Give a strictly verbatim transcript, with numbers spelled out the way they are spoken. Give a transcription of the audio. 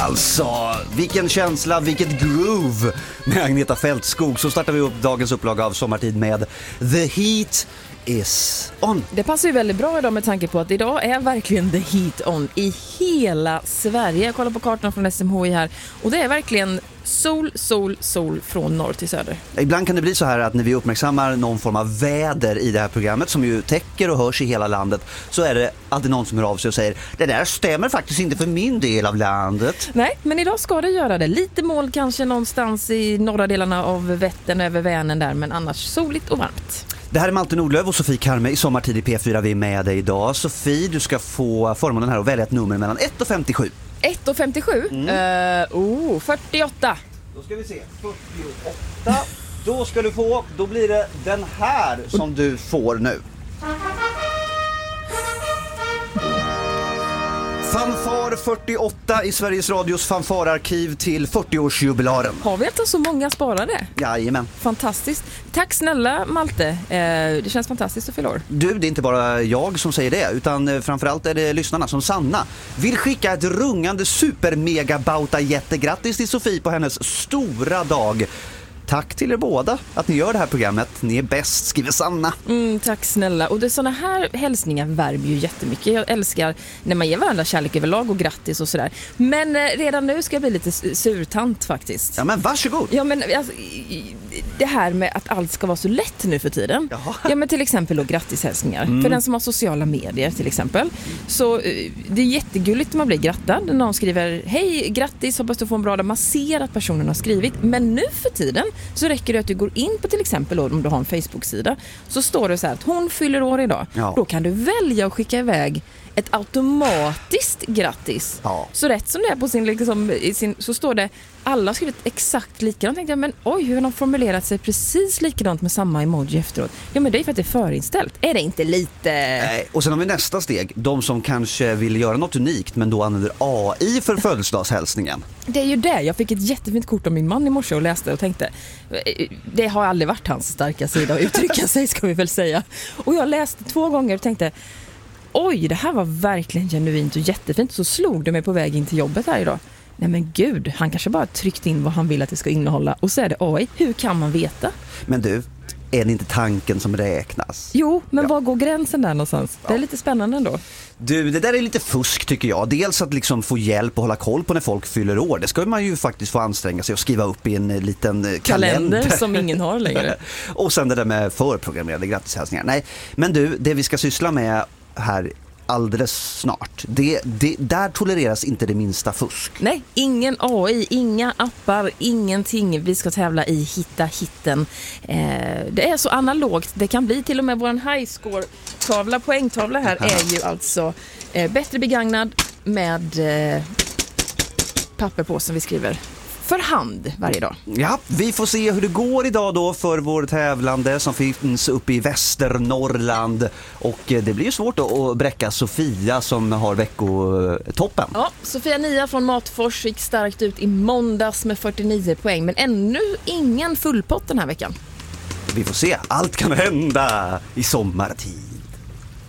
Alltså, vilken känsla, vilket groove med Agneta Fältskog. Så startar vi upp dagens upplaga av Sommartid med The Heat is on. Det passar ju väldigt bra idag med tanke på att idag är verkligen The Heat on i hela Sverige. Jag kollar på kartan från S M H I här och det är verkligen sol, sol, sol från norr till söder. Ibland kan det bli så här att när vi uppmärksammar någon form av väder i det här programmet som ju täcker och hörs i hela landet, så är det alltid någon som hör av sig och säger det där stämmer faktiskt inte för min del av landet. Nej, men idag ska det göra det. Lite moln kanske någonstans i norra delarna av Vättern över Vänern där, men annars soligt och varmt. Det här är Malte Nordlöf och Sofie Karme i Sommartid i P fyra. Vi är med dig idag. Sofie, du ska få förmånen här att välja ett nummer mellan ett och femtiosju. ett och femtiosju? Mm. Uh, oh, fyrtioåtta. Då ska vi se. fyrtioåtta. Då ska du få, då blir det den här som du får nu. Fanfar fyrtioåtta i Sveriges Radios fanfararkiv till fyrtioårsjubilaren. Har vi alltså så många sparade? Jajamän. Fantastiskt. Tack snälla Malte. Eh, det känns fantastiskt att fylla år. Du, det är inte bara jag som säger det, utan framförallt är det lyssnarna som Sanna vill skicka ett rungande super mega bauta jättegrattis till Sofie på hennes stora dag. Tack till er båda att ni gör det här programmet. Ni är bäst, skriver Sanna. Mm, tack snälla. Och det såna här hälsningar värmer ju jättemycket. Jag älskar när man ger varandra kärlek överlag och grattis och sådär. Men eh, redan nu ska jag bli lite surtant faktiskt. Ja, men varsågod. Ja, men alltså, det här med att allt ska vara så lätt nu för tiden. Jaha. Ja, men till exempel då grattishälsningar. Mm. För den som har sociala medier till exempel. Så eh, det är jättegulligt när man blir grattad. När någon skriver, hej, grattis, hoppas du får en bra dag. Man ser att personen har skrivit. Men nu för tiden så räcker det att du går in på till exempel om du har en Facebook-sida, så står det så här att hon fyller år idag. Ja. Då kan du välja att skicka iväg ett automatiskt grattis. Ja. Så rätt som det är på sin, liksom, i sin, så står det alla har skrivit exakt likadant. Tänkte jag, men oj, hur har de formulerat sig precis likadant med samma emoji efteråt? Ja, men det är för att det är förinställt. Är det inte lite... Nej, och sen har vi nästa steg. De som kanske vill göra något unikt men då använder A I för födelsedagshälsningen. Det är ju det. Jag fick ett jättefint kort av min man i morse och läste och tänkte, det har aldrig varit hans starka sida att uttrycka sig, ska vi väl säga. Och jag läste två gånger och tänkte, oj, det här var verkligen genuint och jättefint. Så slog det mig på väg in till jobbet här idag. Nej men gud, han kanske bara tryckt in vad han vill att det ska innehålla. Och så är det A I. Hur kan man veta? Men du, är det inte tanken som räknas? Jo, men Ja. var går gränsen där någonstans? Det är lite spännande ändå. Du, det där är lite fusk tycker jag. Dels att liksom få hjälp och hålla koll på när folk fyller år. Det ska man ju faktiskt få anstränga sig och skriva upp i en liten kalender. Kalender som ingen har längre. Och sen det där med förprogrammerade grattishälsningar. Nej, men du, det vi ska syssla med här alldeles snart, det, det, där tolereras inte det minsta fusk. Nej, ingen A I, inga appar, ingenting. Vi ska tävla i Hitta hitten. Eh, det är så analogt. Det kan bli till och med våran high score-tavla, poängtavla här är ju alltså eh, bättre begagnad med eh, papper på som vi skriver för hand varje dag. Ja, vi får se hur det går idag då för vår tävlande som finns uppe i Västernorrland. Och det blir ju svårt att bräcka Sofia som har veckotoppen. Ja, Sofia Nia från Matfors gick starkt ut i måndags med fyrtionio poäng, men ännu ingen fullpott den här veckan. Vi får se, allt kan hända i sommartid.